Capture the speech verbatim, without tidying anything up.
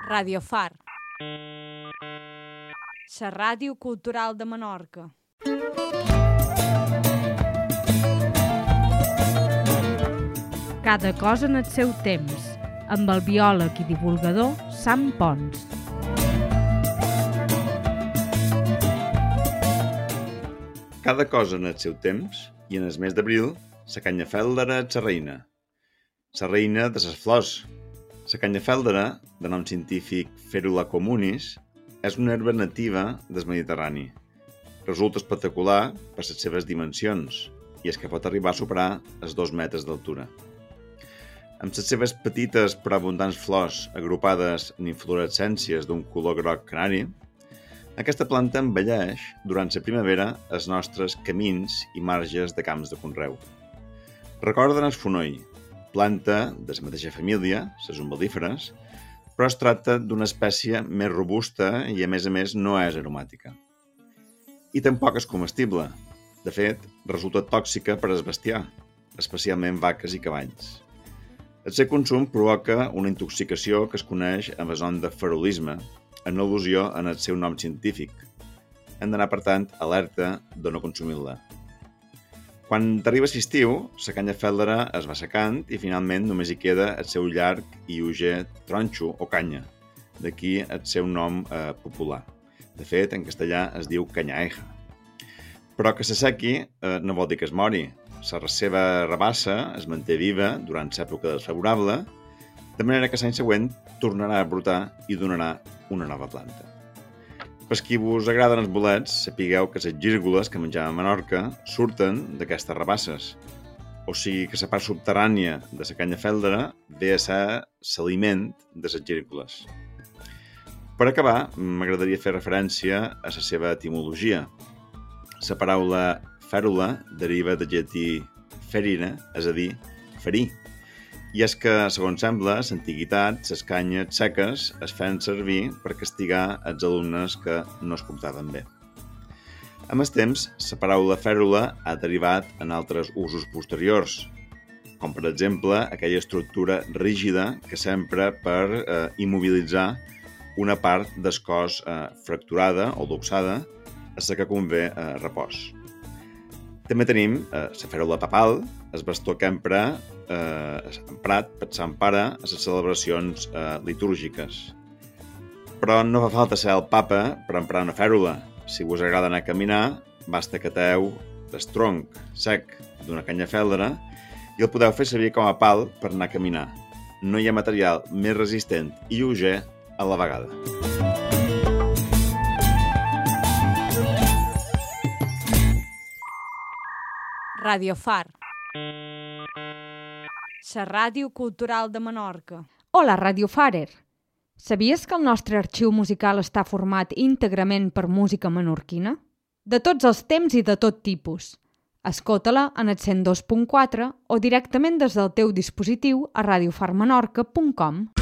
Radio Far, la ràdio cultural de Menorca. Cada cosa en el seu temps, amb el biòleg i divulgador Sam Pons. Cada cosa en el seu temps, i en el mes d'abril, la canyafèldera és la reina. La reina de les flors. La canyafèldera, de nom científic Ferula communis, és una herba nativa del Mediterrani. Resulta espectacular per les seves dimensions, i és que pot arribar a superar els dos metres d'altura. Amb les seves petites però abundants flors agrupades en inflorescències d'un color groc canari, aquesta planta embelleix durant la primavera els nostres camins i marges de camps de conreu. Recorden el fonoll, planta de la mateixa família, les umbel·líferes, però es tracta d'una espècie més robusta i, a més a més, no és aromàtica. I tampoc és comestible. De fet, resulta tòxica per al bestiar, especialment vaques i cavalls. El seu consum provoca una intoxicació que es coneix amb el nom de ferulisme, en al·lusió en el seu nom científic. Hem d'anar, per tant, alerta de no consumir-la. Quan arriba l'estiu, la canyafèldera es va secant i finalment només hi queda el seu llarg i lleuger tronxo o canya, d'aquí el seu nom eh, popular. De fet, en castellà es diu canyaeja. Però que se sequi eh, no vol dir que es mori. La seva rabassa es manté viva durant l'època desfavorable, de manera que l'any següent tornarà a brotar i donarà una nova planta. Per qui vos agraden els bolets, sapigueu que les gírgoles que mengem a Menorca surten d'aquestes rabasses. O sigui que la part subterrània de la canyafèldera ve a ser l'aliment de les gírgoles. Per acabar, m'agradaria fer referència a la seva etimologia. La paraula fèrula deriva del llatí ferina, és a dir, ferir. I és que, segons sembla, a l'antiguitat, les canyes seques es feien servir per castigar els alumnes que no es portaven bé. Amb el temps, la paraula fèrula ha derivat en altres usos posteriors, com per exemple aquella estructura rígida que s'empra per eh, immobilitzar una part del cos eh, fracturada o luxada a la que convé eh, repòs. També tenim eh, la fèrula papal, el bastó que empra eh, emprat per Sant Pare a les celebracions eh, litúrgiques. Però no fa falta ser el papa per emprar una fèrula. Si us agrada anar a caminar, basta que teu el tronc sec d'una canyafèldera i el podeu fer servir com a pal per anar a caminar. No hi ha material més resistent i lleuger a la vegada. Radio Far, la ràdio cultural de Menorca. Hola, Radio Farer! Sabies que el nostre arxiu musical està format íntegrament per música menorquina? De tots els temps i de tot tipus. Escolta-la en el cent dos punt quatre o directament des del teu dispositiu a radiofarmenorca punt com.